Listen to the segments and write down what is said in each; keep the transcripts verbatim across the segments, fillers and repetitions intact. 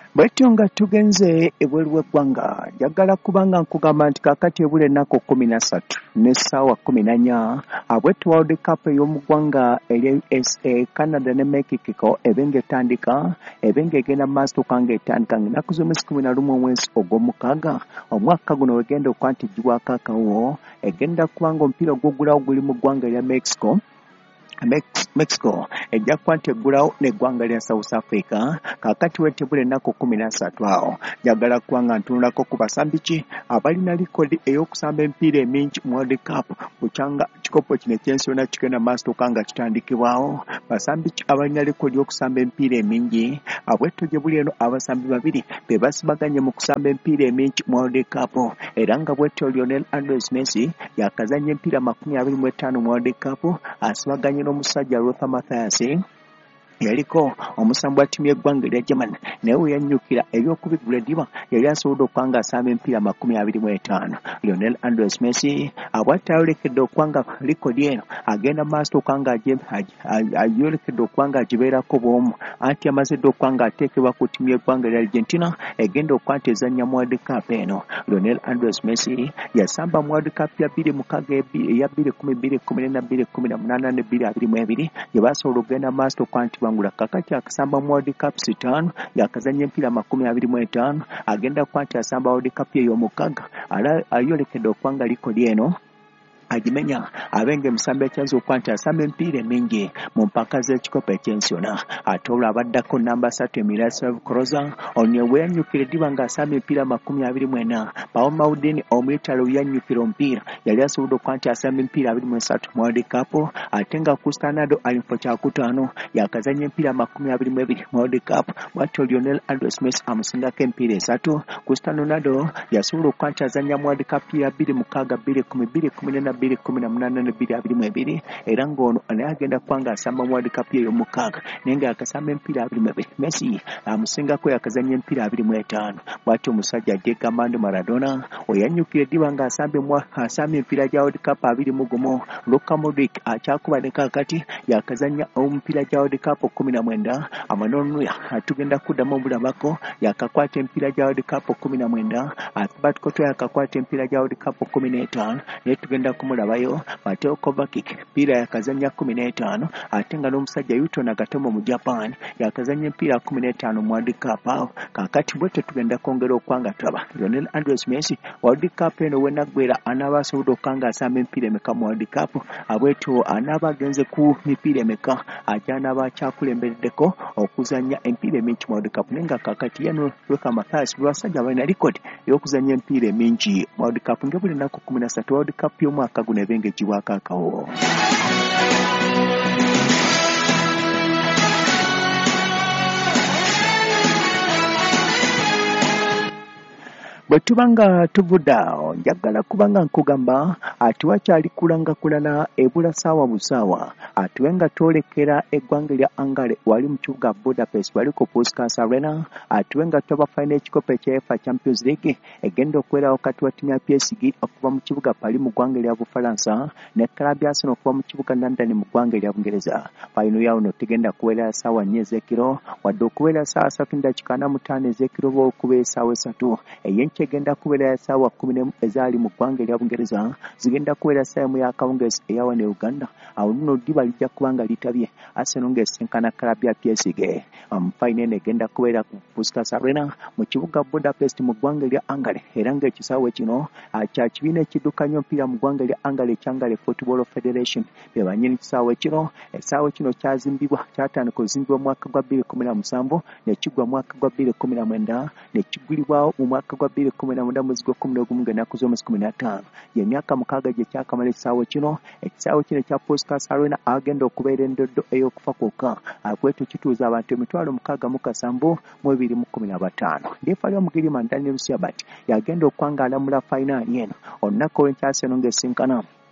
Bwetyo nga tugenze ebweru w'eggwanga njagala kubanga nkugamba nti kaakati ebula ennaku kumi na ssatu n'essaawa kumi na nnya abwetu World Cup ey'omu ggwanga erya U S A, Canada ne Mexico ebenga etandika ebenga egenda mu maaso tukanga etandika ng'ennaku z'omwezi kumi na lumu omwezi ogw'omukaaga omwaka guno wegenda okuba nti gibwako akawo egenda kubanga omupiira ogw'oggulawo guli mu ggwanga erya Mexico Mexico ejja kuba nti eggulawo n'eggwanga lya South Africa kaakati wetebula ennaku kumi na ssatu awo njagala kubanga ntunulako ku basambi ki abalina likodi ey'okusamba emipiira emingi mu World Cup bukyanga kikopo kino ekyensi yonna kigenda maaso tukanga kitandikibwawo basambi ki abalina likodi y'okusamba emipiira emingi abwetto gye buli eno abasambi babiri be basibaganye mu kusamba emipiira emingi mu World Cup era nga bwetto Lionel Andres Messi yakazanya emipiira makumi abiri mu etaano mu World Cup asibaganye n'omusajja Lothar Mathias yaliko omusambu wa ttiimu y'eggwanga erya Germany naye we yannyukira eby'okubigulediba yali asobodde okubanga asamba emipiira makumi abiri mu etaano. Lionel Andres Messi abwatti ayolekedde okubanga likodi eno agenda mu maaso okubanga ayolekedde okubanga agibeerako bw'omu anti amaze dde okubanga ateekebwa ku ttiimu y'eggwanga erya Argentina egenda okuba nti ezannya mu World Cup eno. Lionel Andres Messi yasamba mu World Cup ya bbiri mukaaga eya bbiri kumi bbiri kumi n'ena bbiri kumi na munaana ne bbiri abiri mu ebiri gye baasobola okugenda mu maaso okuba nti ngula kakati akasamba mu World Cup sitaano yakazanya emipiira makumi abiri mu etaano agenda kuba nti asamba World Cup ey'omukaaga ayolekedde okubanga likodi eno agimenya abenga emisambi ekyanza okuba nti asamba emipiira emingi mu mpaka z'ekikopo ekyensi yonna ate olwo abaddako namba ssatu Miroslav Klose ono bwe yannyukira eddiba ng'asamba emipiira makumi abiri mu ena. Paul Maldini Omuyitalo yannyukira omupiira yali asobodde okuba nti asamba emipiira abiri mu esatu mu World Cup ate nga Cristiano Alimpo kyakutaano yakazanya emipiira makumi abiri mu ebiri mu World Cup bw'atyo Lionel Andres Messi amusingako emipiira esatu. Cristiano Ronaldo yasobola okuba nti azanya mu World Cup ya bbiri mukaaga bbiri kumi bbiri kumi n'ena bbiri kumi na munaana ne bbiri abiri mu ebiri era ng'ono naye agenda kuba ng'asamba mu World Cup ey'omukaaga naye nga yakasamba emipiira abiri mu ebiri. Messi amusingako yakazanya emipiira abiri mu etaano. Bw'atyo omusajja Diego Armando Maradona we yannyukira eddiba ng'asambye emipiira gya World Cup abiri mu gumu. Luka Modric akyakuba ne kaakati yakazanya omupiira gya World Cup kumi na mwenda. Amanonuya atugenda kuddamu obulabako yakakwata emipiira gya World Cup kumi na mwenda. Albert Koto yakakwata emipiira gya World Cup kumi n'etaano naye tugenda kumulabayo. Mateo Kovacic emipiira yakazanya kumi n'etaano ate nga n'omusajja Yuto Nagatomo mu Japan yakazanya emipiira kumi n'etaano mu World Cup awo. Kaakati bwetyo tugenda kwongera okwanga tulaba Lionel Andres Messi World Cup eno wenaggwera anaaba asobodde okukanga asamba emipiira emeka mu World Cup abwetyo anaaba agenze ku mipiira emeka ajja anaaba akyakulembereddeko okuzanya emipiira emingi mu World Cup naye nga kaakati yano Lothar Mathias lwasajja balina likodi ey'okuzanya emipiira emingi mu World Cup nga buli nnaku kumi na ssatu World Cup y'omwaka guno ebenga egibwako akawo. Bwe tuba nga tuvudde awo njagala kubanga nkugamba ati wakyali kulanga kulala ebula saawa busaawa atuwe nga twolekera eggwanga lya Angale wali mu kibuga Budapest wali ku Puskas Arena atuwe nga tuba fayina ekikopo ekya UEFA Champions League egenda okubeera wakati wa ttiimu ya P S G okuva mu kibuga Paris mu ggwanga erya Bufalansa ne Club ya Arsenal okuva mu kibuga London mu ggwanga erya Bungereza. Fayino yawo no tegenda kubeera saawa nnya ez'ekiro wadde okubeera saawa ssatu n'eddakiika ana mu ttaano ez'ekiro oba okubeera saawa esatu ey'enkya egenda kubeera saawa kumi n'emu ezaali mu ggwanga erya Bungereza zigenda kubeera saawa emu ya kawungeezi eya wano e Uganda. Awo nno ddiba lijja kuba nga litabye Arsenal ng'esinkana Club ya P S G. Fayina eno egenda kubeera ku Puskas Arena mu kibuga Budapest mu ggwanga erya Angale era ng'ekisaawe kino kya kibiina ekiddukanya omupiira mu ggwanga erya Angale ekya Angale Football Federation be bannyini kisaawe kino. Ekisaawe kino kyazimbibwa kyatandika okuzimbibwa mu mwaka gwa bbiri kumi na musanvu ne kiggwa mu mwaka gwa bbiri kumi na mwenda ne kiggulibwawo mu mwaka gwa bbiri kumi na mwenda mwezi gwa kumi n'ogumu ng'ennaku z'omwezi kumi na ttaano. Y'emyaka mukaaga gye kyakamala ekisaawe kino. Ekisaawe kino ekya Puskas Arena agenda okubeera endoddo ey'okufa kwokka bwetyo kituuza abantu emitwalo mukaaga mu kasanvu mu ebiri mu kkumi na bataano. Ndiifalya Mugirima Daniel Siabat yagenda okuba ng'alamula fayinaali eno olunaku olw'enkya Arsenal ng'esinkana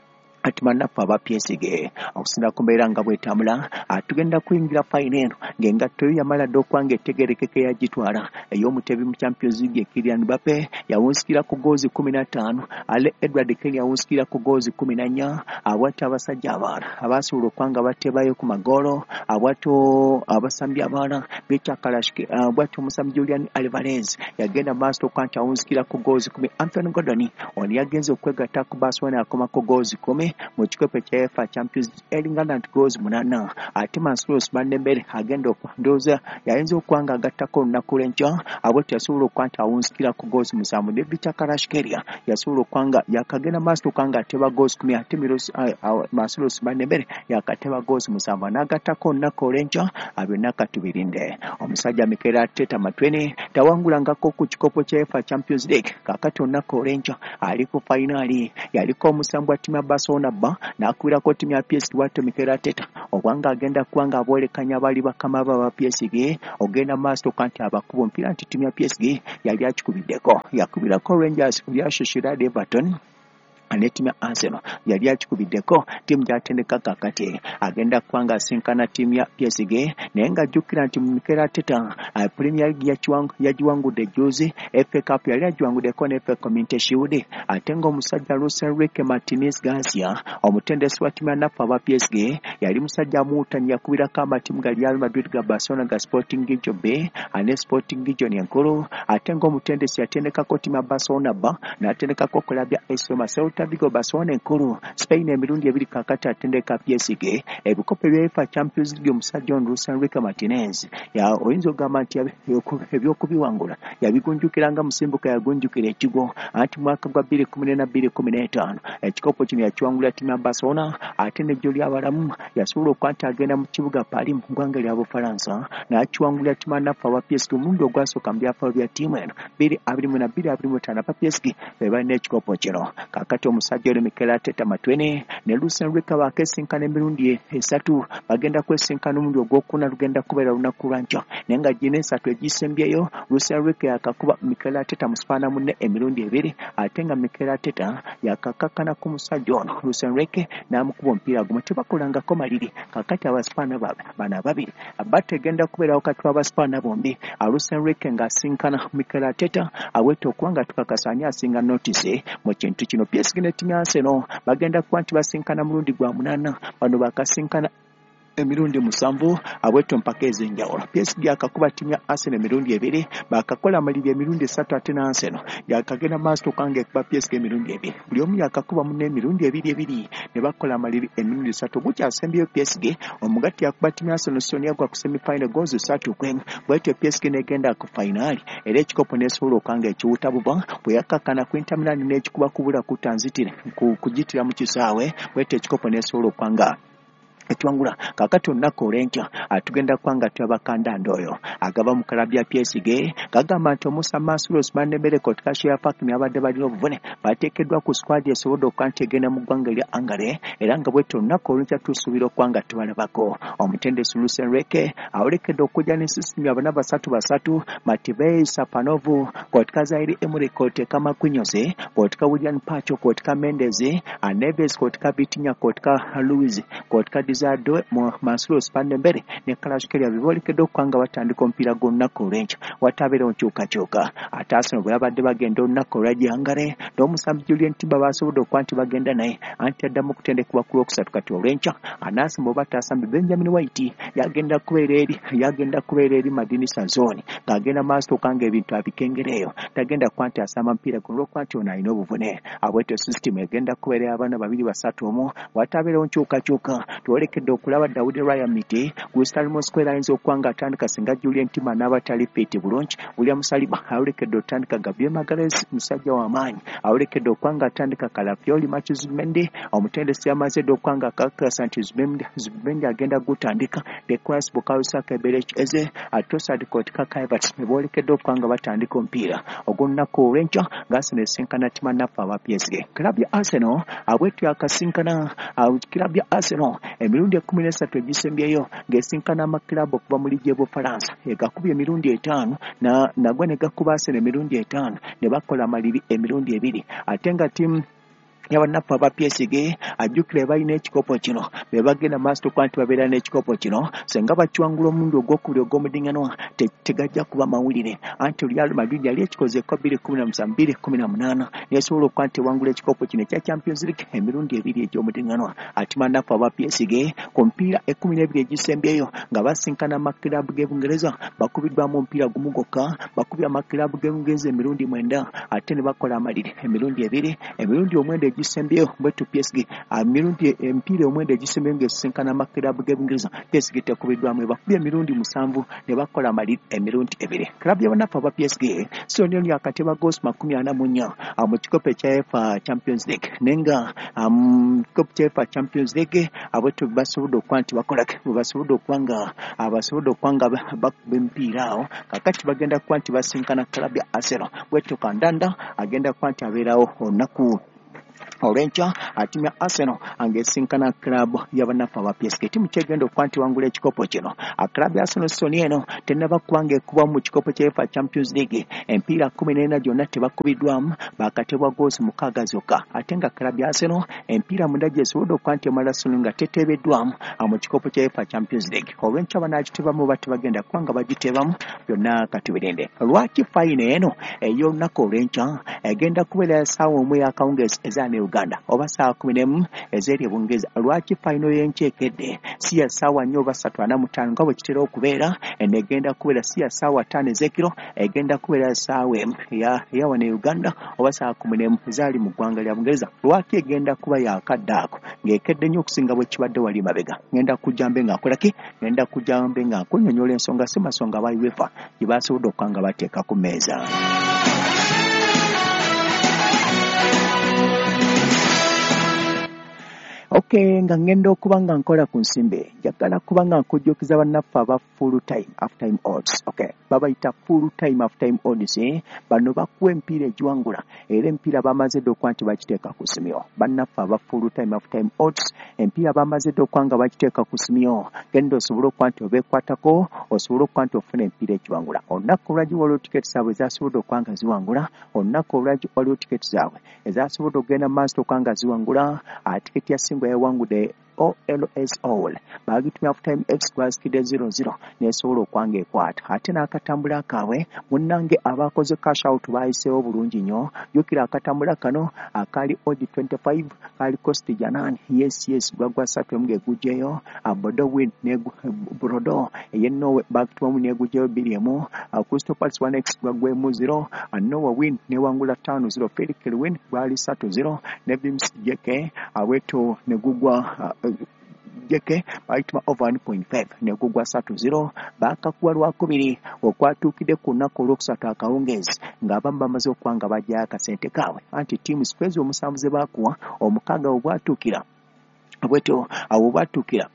atimannafu aba P S G okusinda ku mbeera nga bwetambula atugenda kuyingira fayina eno ng'engatto yo yamala dde okwanga ettegerekeke yagitwala ey'omutebi mu Champions League Kylian Mbappe yawunsikira ku goozi kumi na ttaano Ale Edward Kelly yawunsikira ku goozi kumi na nnya abwate abasajja abaala abasobola okwanga batebayo ku magoolo abwato abasambi abaala b'ekyakalashike abwate omusambi Julian Alvarez yagenda maaso okwa nti awunsikira ku goozi kumi Anthony Gordon ono yagenze okwegatta ku Barcelona akoma ku goozi kumi mu kikopo kya UEFA Champions elingana nti goozi munaana ate Mansulos Mandembele agenda okwandoza yayinza okwanga agattako olunaku lw'enkya abwate yasobola okwa nti awunsikira ku goozi musanvu ne Vichakarashkelia yasobola okwanga yakagenda maaso okwanga ateba goozi kumi ate Mansulos Mandembele yakateba goozi musanvu n'agattako olunaku olw'enkya byonna katubirinde omusajja Mikel Arteta Matwene tawangulangako ku kikopo kya UEFA Champions League kakati olunaku olw'enkya ali ku fayinaali yaliko omusambu wa ttiimu ya Barcelona bba n'akubirako ttiimu ya P S G watto Mikel Arteta obwanga agenda kuwanga aboolekanya abali bakama ba P S G ogenda maaso okwa nti abakuba omupiira nti ttiimu ya P S G yali akikubiddeko yakubirako Rangers Real Sociedad Everton ane ttiimu ya Arsenal yali akikubiddeko ttiimu gy'atendeka kakati agenda kuwanga asinkana ttiimu ya P S G naye ng'ajjukira nti Mikel Arteta Premier League yagiwangudde juzi F A Cup yali agiwanguddeko ne F A Community Shield ate ng'omusajja Luis Enrique Martinez Garcia omutendesi wa ttiimu ya Nafu aba P S G yali musajja amuwutanya yakubirako amatiimu ga Real Madrid ga Barcelona ga Sporting Gijon B ane Sporting Gijon enkulu ate ng'omutendesi yatendekako ttiimu ya Barcelona bba n'atendekako kulab ya A S Marseille Vigo Barcelona enkulu Spain emirundi ebiri kakati atendeka P S G ebikopo bya UEFA Champions League omusajja ono Luis Enrique Martinez ya oyinza ogamba nti ebyokubiwangula yabigunjukiranga musimbuka yagunjukira ekigo anti mwaka gwa bbiri kumi na bbiri kumi n'etaano ekikopo kino yakiwangula ttiimu ya Barcelona ate nejjo ly'abalamu yasobola okuba nti agenda mu kibuga Paris mu ggwanga lya Bufalansa n'akiwangulira ttiimu ya Nafu aba P S G omulundi ogwasooka mu byafaayo bya ttiimu eno bbiri abiri na bbiri abiri mu ttaano aba P S G be balina ekikopo kino kakati omusajja oli Mikel Arteta Matwene ne Luis Enrique baakesinkana emirundi esatu bagenda kwesinkana omulundi ogwokuna lugenda kubeera lunaku lwa nkya naye nga gina esatu egisembyeyo Luis Enrique yakakuba Mikel Arteta musifaana munne emirundi ebiri ate nga Mikel Arteta yakakakkana ku musajja ono Luis Enrique n'amukuba omupiira gumu tebakolangako maliri kakati abasipaana bano ababiri batta egenda kubeerawo kati w'abasipaana bombi Luis Enrique ng'asinkana Mikel Arteta awete okuba nga tukakasa ani asinga notisi mu kintu kino P S G ne ttiimu ya Arsenal bagenda kuba nti basinkana mulundi gwa munaana bano bakasinkana emirundi musanvu abweto mpaka ez'enjawulo P S G akakuba ttiimu ya Arsenal emirundi ebiri bakakola amaliri emirundi esatu ate na Arsenal yakagenda maaso okanga ekuba P S G emirundi ebiri buli omu yakakuba munne emirundi ebiri ebiri ne bakola amaliri emirundi esatu bukyasembyeyo P S G omugati yakuba ttiimu ya Arsenal Sonia yagwa ku semi-final goozi esatu kwemu bwetyo P S G negenda ku finaali era ekikopo nesobola okanga ekiwuta buba bwe yakkakkana ku Inter Milan n'ekikuba kubula ku tanzitire kugitira mu kisaawe bwetyo ekikopo nesobola okwanga ekiwangula kakati olunaku olw'enkya atugenda kwanga twabakandanda oyo agaba mu kalabu ya P S G gagamba nti omusa Mansulos Mandembele Kotkasho ya Fakimi abadde balina obuvune bateekeddwa ku squad esobodde okuba nti egenda mu ggwanga lya Angale era nga bwetyo olunaku olw'enkya tusuubira okwanga tubalabako omutendesi Luis Enrique awolekedde okujja ne sisimu ya bana basatu basatu Matvei Sapanovu Kotka Zaire Emery Kotka Makwinyoze Kotka William Pacho Kotka Mendes Aneves Kotka Bitinya Kotka Luis Kotka Zado Mansulos Mandembele ne Kalashkelia bibolekedde okwanga batandika omupiira gw'olunaku olw'enkya watabeera onkyukakyuka ate Arsenal bwe babadde bagenda olunaku olwajyangale n'omusambi Julian Timber basobodde okuba nti bagenda naye anti addamu okutendekebwa ku lwokusatu kati olw'enkya anaasima oba taasambi Benjamin White yagenda kubeera eri yagenda kubeera eri Madinisa Zone ng'agenda maaso okanga ebintu abikengereeyo tagenda kuba nti asamba mupiira guno olw'okuba nti ono alina obuvune abwetyo sisitimu egenda kubeera abaana babiri basatu omu watabeera onkyukakyuka kedde okulaba Daudi Ryan Mite Crystal Mosquera ayinza okwanga atandika singa Julian Timber n'abatali fit bulungi William Saliba awulekedde otandika Gabriel Magalhaes musajja w'amaanyi awulekedde okwanga atandika Calafiori Matthews Zubimendi omutendesi amaze dde okwanga akakasa nti Zubimendi agenda gutandika Declas Bukayo Saka Eberechi Eze Atossad Kotka Kaivat bebolekedde okwanga batandika omupiira ogw'olunaku olw'enkya ng'Arsenal esinkana ttiimu ya Nafu aba P S G klabu ya Arsenal abwetyo akasinkana klabu ya Arsenal emirundi ekkumi n'esatu egisembyeyo ng'esinkana amakilabu okuva mu liigi y'Obufalansa egakubye emirundi etaano na nagwe ne gakuba Arsenal emirundi etaano ne bakola amaliri emirundi ebiri ate nga ttiimu yabanaffe aba P S G ajjukira balina ekikopo kino be bagenda maaso kwa nti babeera n'ekikopo kino senga bakiwangula omulundi ogwokubiri ogw'omudiŋŋanwa tegajja kuba mawulire anti Real Madrid yali ekikoze ko bbiri kkumi na musanvu bbiri kkumi na munaana nesobola okuba nti ewangula ekikopo kino ekya Champions League emirundi ebiri egy'omudiŋŋanwa ate bannaffe aba P S G ku mpiira ekkumi n'ebiri egisembyeyo nga basinkana amakiraabu g'Ebungereza bakubiddwamu omupiira gumu gwokka bakubye amakiraabu g'Ebungereza emirundi mwenda ate ne bakola amaliri emirundi ebiri emirundi omwenda egisembyeyo bwetu P S G emirundi empiira omwenda egisembyeyo ng'esinkana amakiraabu g'Ebungereza P S G tekubiddwamu bakubye emirundi musanvu ne bakola amaliri emirundi ebiri kiraabu y'abannaffe aba P S G Sonio yakateba goals makumi ana mu nnya mu kikopo ekya UEFA Champions League nenga mu kikopo kya UEFA Champions League abwetu basobodde okuba nti bakola basobodde okuba nga abasobodde okuba nga bakuba empiira awo kakati bagenda kuba nti basinkana kiraabu ya Arsenal bwetu kandanda agenda kuba nti abeerawo olunaku olw'enkya atimya Arsenal angesinkana kiraabu y'abannaffe aba P S G timu kyegenda okuba nti wangula ekikopo kino kiraabu ya Arsenal Sony eno tennaba kuba ng'ekubamu mu kikopo kya UEFA Champions League empiira kkumi n'ena gyonna tebakubiddwamu bakatebwa goozi mukaaga zokka ate nga kiraabu ya Arsenal empiira mwenda gyesobodde okuba nti emala Sony nga teteebeddwamu mu kikopo kya UEFA Champions League olw'enkya banaagitebamu oba tebagenda kuba nga bagitebamu byonna katubirinde lwaki fayina eno ey'olunaku olw'enkya egenda kubeera essaawa omwe y'akawungeezi ezaane Uganda oba saa kumi n'emu ez'eri Ebungereza lwaki fayino y'enceekedde si ya ssaawa nnya oba ssatu ana mu ttaano nga bwe kitera okubeera enegenda kubeera si ya ssaawa ttaano ez'ekiro egenda kubeera ssaawa emu eya wano e Uganda oba saa kumi n'emu ezaali mu ggwanga lya Bungereza lwaki egenda kuba yakadde ako ng'ekedde nnyo okusinga bwe kibadde wali mabega ngenda kujja mbe ng'akolaki ngenda kujja mbe ng'akunnyonnyola ensonga si masonga ba UEFA gye baasobodde okuba nga bateeka ku mmeeza. Okay, nga ngenda okuba nga nkola ku nsimbe njagala kuba nga nkujjukiza bannaffe aba full time half time odds. Okay, babayita full time half time odds eh? Bano bakuwa empiira egiwangula era empiira bamaze dde okuba nti bakiteeka ku simyo bannaffe aba full time half time odds empiira bamaze dde okuba nga bakiteeka ku simyo genda osobole okuba nti obeekwatako osobole okuba nti ofuna empiira egiwangula olunaku olwagi waliwo tiketi zaabwe ezasobodde okuba nga ziwangula olunaku olwagi waliwo tiketi zaabwe ezasobodde okugenda maaso okuba nga ziwangula tiketi ya singo yawangudde O L S O bagitumya half time X twasikidde zero zero nesobola okwanga ekwata ate n'akatambula kaabwe munnange abakoze cash out bayiseewo bulungi nnyo jjukira akatambula kano akali odd twenty-five kali cost janani yes yes gwagwa ssatu emu ng'egugjeyo Bodo win ne Brodo ey'ennowe bagitumamu n'egugjeyo bbiri emu Crystal Palace one X gwagwemu zero Nowa win newangula ttaano zero Felikel win gwali ssatu zero ne Bims Jeke aweto ne gugwa Jeke baituma over one point five negugwa ssatu zero bakakuwa lwakubiri okwatuukidde ku nnaku olwokusatu akawungeezi ng'abamu bamaze okuba bajja akasente kaabwe anti ttiimu sikwezi omusanvu ze baakuwa omukaaga obwatuukira bweto abo bwatuukira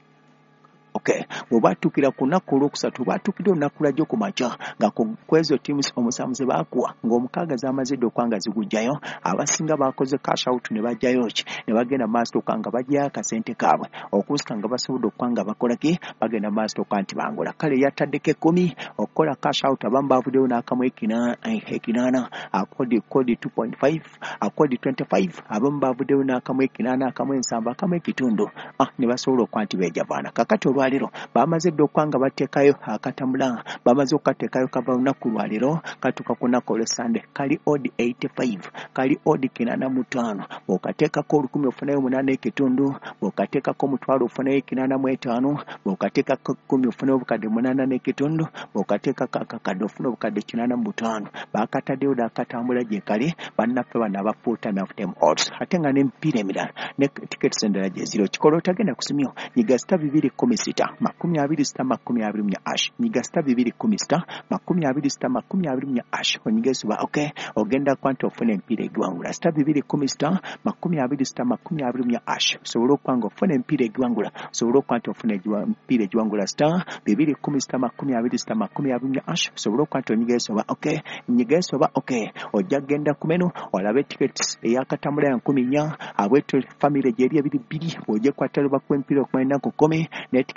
Okay, bw'obatuukira ku nnaku olwokusatu batuukidde olunaku lwajjo ku makya nga ku ezo ttiimu omusanvu ze baakuwa ng'omukaaga zamaze dde okuba nga zigujjayo abasinga bakoze cash out ne bajjayo ki ne bagenda maaso okuba nga bajjayo akasente kaabwe okusika nga basobodde okuba nga bakola ki bagenda maaso okuba nti bangula kale yataddeko ekkumi okukola cash out abamu baavuddeyo n'akamu ekinaana akodi kodi two point five akodi twenty-five abamu baavuddeyo n'akamu ekinaana akamu ensanvu akamu ekitundu ne basobola okuba nti beejavaana kakati olwaleero bamaze dde okuba nga bateekayo akatambula bamaze okukateekayo kava lunaku lwaleero katuuka ku nnaku olw'Essande kali odi eighty-five kali odi kinaana mu ttaano bw'okateekako olukumi ofunayo munaana ekitundu bw'okateekako omutwalo ofunayo kinaana mu etaano bw'okateekako kkumi ofunayo obukadde munaana n'ekitundu bw'okateekako akakadde ofuna obukadde kinaana mu butaano baakataddeyo dda akatambula gye kali bannaffe bano aba full time half time odds ate nga n'emipiira emirala ne tiketi endala gye ziro kikola otagenda kusimyo nyiga sita bibiri kkumi sita makumi abiri sita makumi abiri mu ash nyiga sita bibiri kkumi sita makumi abiri sita makumi abiri mu ash onyiga esuba okay ogenda kwanta ofuna empiira egiwangula sita bibiri kkumi sita makumi abiri sita makumi abiri mu ash sobola okwanga ofuna empiira egiwangula sobola okwanta ofuna empiira egiwangula sita bibiri kkumi sita makumi abiri sita makumi abiri mu ash sobola okwanta onyiga esuba okay nyiga esuba okay ojja genda ku menu olabe tiketi ey'akatambula ya nkumi nnya abweto famire gyeri ebiri bbiri ojja kwatalo bakuwa empiira okumanya ennaku kkumi ne tiketi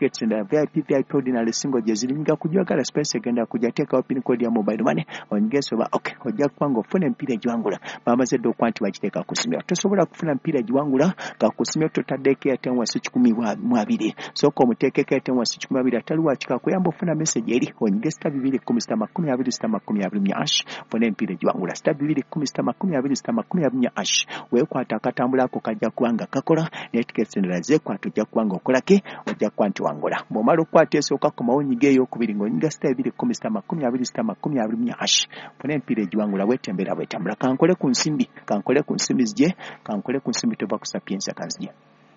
tickets endala V I P V I P ordinary single gye ziringa kujwagala space egenda kujja teekawo pin code ya mobile money onyigese oba okay ojja kubanga ofuna empiira egiwangula bamaze dde okwa nti bagiteeka ku simyo tosobola kufuna mpiira egiwangula nga ku simyo totaddeko airtime wansi kikumi mu abiri sooka omuteekeko airtime wansi kikumi abiri atali wakika kuyamba ofuna message eri onyige sita bibiri kkumi sita makumi abiri sita makumi abiri mu ash funa empiira egiwangula sita bibiri kkumi sita makumi abiri sita makumi abiri mu ash weekwata akatambula ako kajja kubanga kakola ne tickets endala zeekwata ojja kubanga okolake ojja kuba nti wangula bw'omala okukwata esooka komawo nyiga ey'okubiri ng'onyiga sita bibiri kkumi sita makumi abiri sita makumi abiri mu ash funa empiira egiwangula weetembera bwetambula kankole ku nsimbi kankole ku nsimbi zijje kankole ku nsimbi tova ku sapiensa kanzije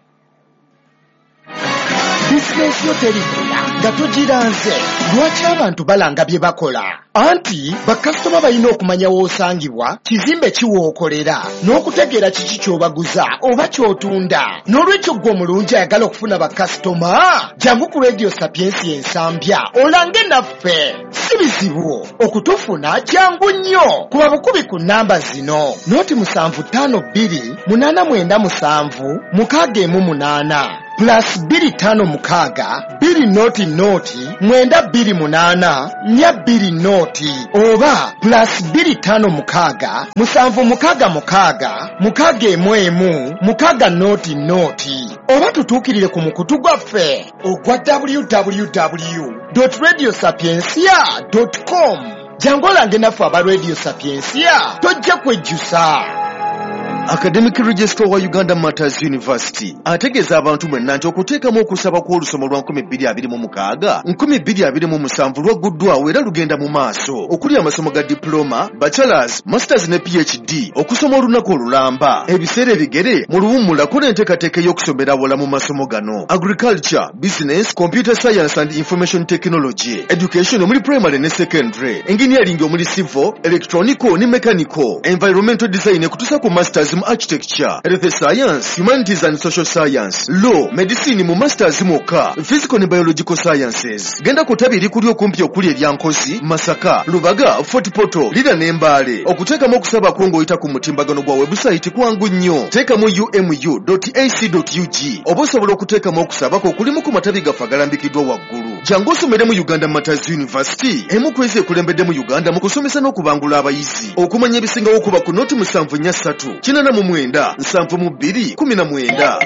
bizinesi yo terigula nga togiranze lwaki abantu balanga bye bakola anti bakasitoma balina okumanya w'osangibwa kizimbe kiwookolera n'okutegeera kiki ky'obaguza oba ky'otunda n'olwekyo gwe omulungi ayagala okufuna bakasitoma jangu ku radio sapiensi ensambya olange naffe si bizibu okutufuna jangu nnyo kuba bukubi ku nnamba zino noti musanvu ttaano bbiri munaana mwenda musanvu mukaaga emu munaana plus biri tano mukaaga biri noti noti mwenda biri munaana nya biri noti oba plus biri tano mukaaga musanvu mukaaga mukaaga mukaaga emu emu mukaaga noti noti oba tutuukirire ku mukutu gwaffe ogwa w w w dot radio sapiensia dot com jangu olange naffe aba radio sapiensia tojja kwejjusa. Academic Register wa Uganda Matters University ategeeza abantu mwenna nti okuteekamu okusaba kw'olusoma lwa nkumi bbiri abiri mu mukaaga nkumi bbiri abiri mu musanvu lwagguddwawo era lugenda mu maaso okuli amasomo ga diploma, bachelors, masters ne P H D okusoma olunaku olulamba ebiseera ebigere mu luwummulako n'enteekateeka y'okusomera wala mu masomo gano agriculture, business, computer science and information technology, education omuli primary ne secondary, engineering omuli civil, electronical ne mechanical, environmental design ekutuusa ku masters mu architecture, health science, humanities and social science, law, medicine mu masters mwokka, physical ne biological sciences. Genda ku ttabi erikuli okumpi okuli eryankozi, Masaka, Lubaga, Fort Portal, Lira n'Embaale. Okuteekamu okusaba kwo ng'oyita ku mutimbagano gwa website kwangu nnyo. Teekamu u m u dot a c dot u g oba osobola okuteekamu okusaba kwo kulimu ku matabi gaffe agalambikiddwa waggulu. Jangu osomere mu Uganda Matters University, emu ku ezo ekulembedde mu Uganda mu kusomesa n'okubangula abayizi. Okumanya ebisingawo okuba ku noti musanvu nnya ssatu kinana mu mwenda nsanvu mu bbiri kumi na mwenda.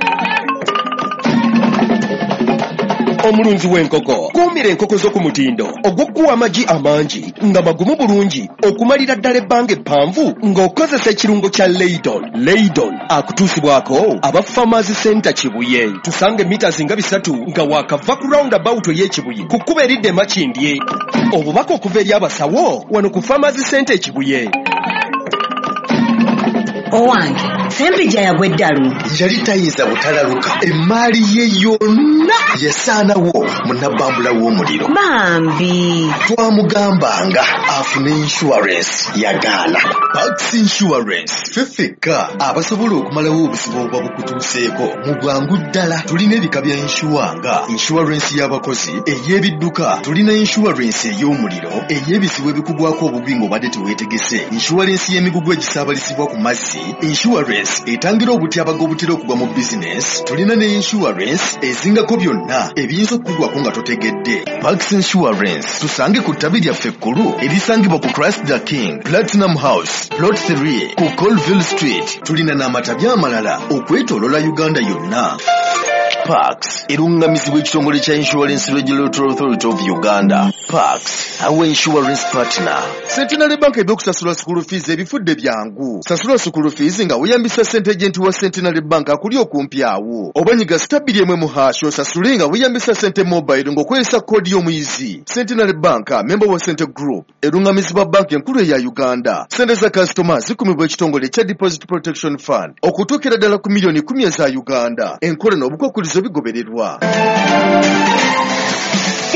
Omulunzi w'enkoko kuumira enkoko zo ku mutindo ogw'okkuwa amagi amangi nga magumu bulungi okumalira ddala ebbanga eppanvu ng'okozesa ekirungo kya Leydon. Leydon akutuusibwako aba Farmers Center Kibuye. Tusange mitazi nga bisatu nga waakava ku roundabout ey'Ekibuye ku kkubo eridda e Makindye. Obubaka okuva eri abasawo wano ku Farmers Center Kibuye. Owange sempija yagwe ddalu yali tayinza butalaluka emmaali ye yonna yasaanawo munabbambula w'omuliro bambi twamugambanga afune insurance yagaana. Pax Insurance ffe ffekka abasobola okumalawo obuzibu obuba bukutuuseeko mu bwangu ddala. Tulina ebika bya inshuwa nga insurance y'abakozi, ey'ebidduka, tulina insurance ey'omuliro, ey'ebisibo ebikugwako obugwi ng'obadde teweetegese, insurance y'emigugu egisaabalisibwa ku mazzi, insurance etangira obutyabaga obutera okugwa mu business. Tulina ne insurance ezingako byonna ebiyinza okukugwako nga totegedde. Pax Insurance tusange ku ttabi lyaffe ekkulu erisangibwa ku Christ the King, Platinum House, Plot three ku Colville Street. Tulina n'amatabi amalala okwetoolola Uganda yonna. Pax erungamizibwa ekitongole kya Insurance Regulatory Authority of Uganda. Pax our insurance partner. Centenary Bank ebyokusasula school fees ebifudde byangu. Sasula school fees nga weyambisa ssente agent wa Centenary Bank akuli okumpi awo. Obanyiga stabili emwe mu hasho sasule nga weyambisa ssente mobile ng'okozesa kodi y'omuyizi. Centenary Bank member wa Center Group erungamizibwa bank enkulu eya Uganda. Ssente za customers zikumibwa ekitongole kya Deposit Protection Fund okutuukira ddala ku miliyoni kumi eza Uganda. Enkole n'obukwakkulizo bigobererwa.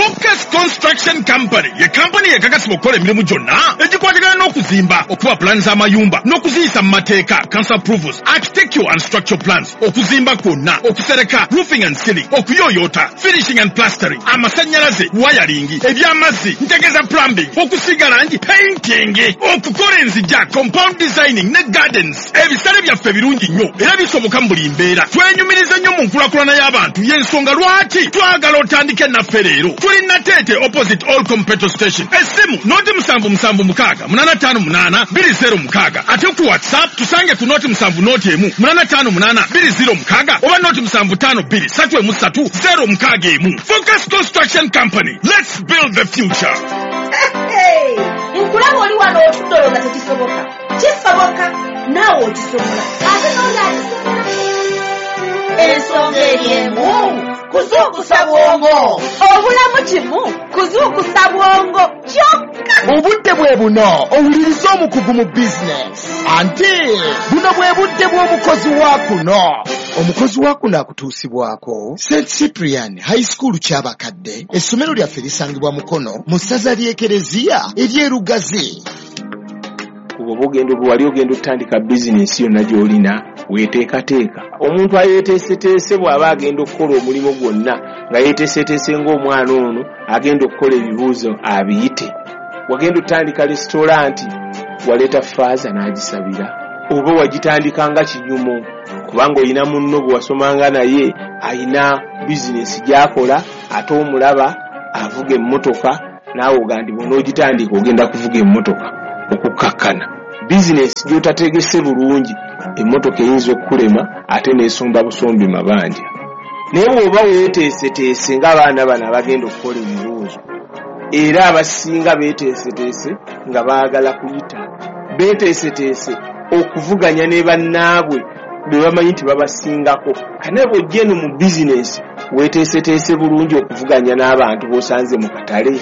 Focus Construction Company ye company ekakasibwa okukola emirimu gyonna egikwatagana n'okuzimba, okuwa plans z'amayumba n'okuziyisa mu mateeka, council approvals, architectural and structural plans, okuzimba kwonna, okusereka, roofing and ceiling, okuyoyota, finishing and plastering, amasannyalaze, wiring, eby'amazzi, ntegeza plumbing, okusiga langi, painting, okukola enzija, compound designing ne gardens. Ebisale byaffe birungi nnyo era bisoboka mu buli mbeera. Twenyumiriza nnyo mu nkulakulana y'abantu y'ensonga lwaki twagala otandike naffe leero. Tuli Nateete opposite Allcom petrol station. Essimu noti musanvu musanvu mukaaga munana ttaano munaana bbiri zero mukaaga. Ate ku WhatsApp tusange ku noti musanvu noti emu munana ttaano munaana bbiri zero mukaaga oba noti musanvu ttaano bbiri ssatu emu ssatu zero mukaaga emu. Focus Construction Company. Let's build the future. Hey, nkulaba oli wano otudoloza tekisoboka. Kisoboka naawe okisobola. Ate n'ondakisobola. Ensonga eriemu kuzuukusa bwongo. Obulamu kimu kuzuukusa bwongo kyokka. Obudde bwe buno owuliriza omukugu mu bizinesi. Ante buno bwe budde bw'omukozi wa kuno. Omukozi wa kuno akutuusibwako Saint Cyprian High School ky'abakadde. Essomero lyaffe lisangibwa Mukono mu ssaza ly'Ekereziya ery'Erugazi. Kuba bugendo bwali ogenda otandika bizinesi yonna gy'olina weeteekateeka. Omuntu ayeeteeseteese bw'aba agenda okukola omulimu gwonna nga yeeteeseteese ng'omwana ono agenda okukola ebibuuzo abiyite. Wagenda otandika restauranti waleeta faaza n'agisabira, oba wagitandika nga kinyumu kubanga olina munno bwe wasomanga naye alina bizinesi gy'akola ate omulaba avuga emmotoka naawe ogandi bw'onoogitandika ogenda kuvuga emmotoka okukkakkana. Bizinesi gy'otategese bulungi emmotoka eyinza okukulema ate n'esomba busombi mabanja. Naye bw'oba weeteeseteese ng'abaana bano abagenda okukola ebibuuzo era abasinga beeteeseteese nga baagala kuyita, beeteeseteese okuvuganya ne bannaabwe be bamanyi nti babasingako. Kane bw'ojja eno mu bizinesi weeteeseteese bulungi okuvuganya n'abantu b'osanze mu katale.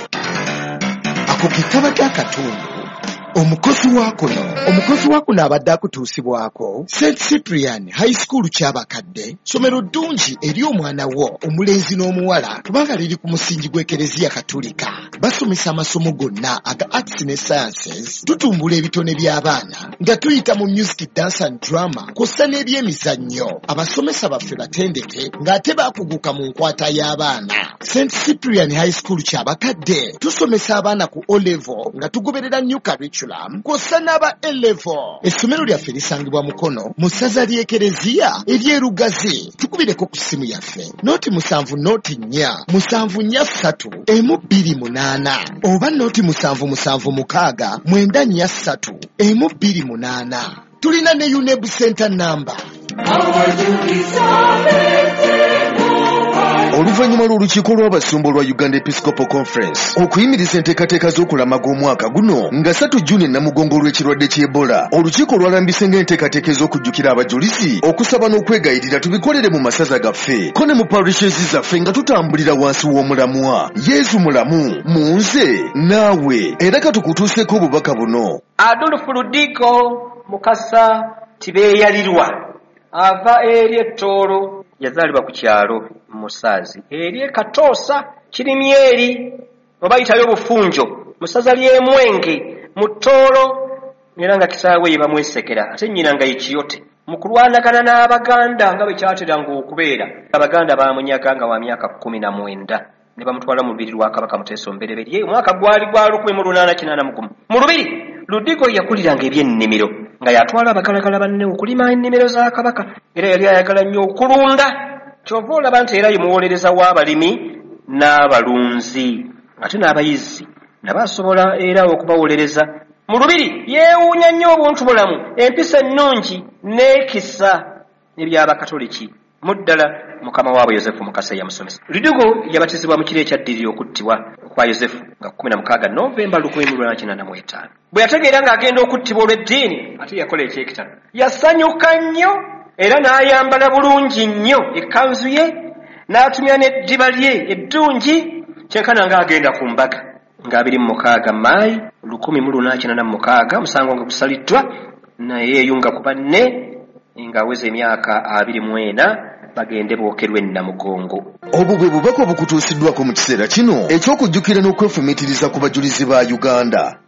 Ako ke kabadde akatundu. Omukozi wa kuno omukozi wa kuno abadde akutuusibwako Saint Cyprian High School ky'abakadde, somero ddungi eri omwana wo omulenzi n'omuwala kubanga liri ku musingi gw'Ekereziya Katolika. Basomesa amasomo gonna aga arts ne sciences, tutumbula ebitone by'abaana nga tuyita mu music, dance and drama kw'ossa n'ebyemizannyo. Abasomesa baffe batendeke ng'ate baakuguka mu nkwata y'abaana. Saint Cyprian High School ky'abakadde tusomesa abaana ku O level nga tugoberera new curriculum kw'ossa n'aba A level. Essomero lyaffe lisangibwa Mukono mu ssaza ly'Ekereziya ery'Erugazi. Tukubireko ku ssimu yaffe noti musanvu noti nnya musanvu nnya ssatu emu bbiri munaana oba noti musanvu musanvu mukaaga mwenda nnya ssatu emu bbiri munaana. Tulina ne U N E B center number. Oluvannyuma lw'olukiiko lw'abasumba lwa Uganda Episcopal Conference okuyimiriza enteekateeka z'okulamaga omwaka guno nga ssatu Juni Namugongo olw'ekirwadde ky'Ebola, olukiiko lwalambise ng'enteekateeka ez'okujjukira abajulizi okusaba n'okwegayirira tubikolere mu masaza gaffe ko ne mu parishes zaffe nga tutambulira wansi w'omulamwa. Yesu mulamu mu nze naawe, era katukutuuseeko obubaka buno. Adolfu Ludigo Mukasa Tibeeyalirwa ava eri Ettoolo, yazaalibwa ku kyalo Musaazi eri e Katoosa Kirimyeri obayitayo Obufunjo mu ssaza ly'e Mwenge mu Ttoolo, era nga kitaawe ye bamwesekera ate nnyina nga ye Kiyote. Mu kulwanagana n'Abaganda nga bwe kyateranga okubeera, Abaganda baamunyaga nga wa myaka kkumi na mwenda ne bamutwala mu lubiri lwa Kabaka Muteesa Omubereberye. Omwaka gwali gwa lukumi mu lunaana kinaana mu gumu. Mu lubiri Ludigo yakuliranga eby'ennimiro nga yatwala abagalagala banne okulima ennimiro za Kabaka, era yali ayagala nnyo okulunda. Kyova olaba nti era ye muwolereza w'abalimi n'abalunzi, ate n'abayizi nabo asobola era okubawolereza. Mu lubiri yeewuunya nnyo obuntu bulamu, empisa ennungi n'ekisa eby'Abakatoliki. Mu ddala mukama waabwe Yosefu Mukasa yamusomesa. Ludigo yabatizibwa mu kiro ekyaddirira okuttibwa kwa Yosefu nga kumi na mukaaga Novemba lukumi mu lunaana kinaana mu etaano. Bwe yategeera ng'agenda okuttibwa olw'eddiini ate yakola ekyekitalo. Yasanyuka nnyo era n'ayambala bulungi nnyo ekkanzu ye, n'atumya n'eddiba lye eddungi, kyenkana ng'agenda ku mbaga. Nga abiri mu mukaaga Maayi lukumi mu lunaana kinaana mu mukaaga, omusango nga gusaliddwa, naye yeeyunga ku banne ng'aweza emyaka abiri mu ena bagende bookerwe Namugongo. obwo bwe bubaka obukutuusiddwako mu kiseera kino eky'okujjukira n'okwefumiitiriza ku bajulizi ba Uganda.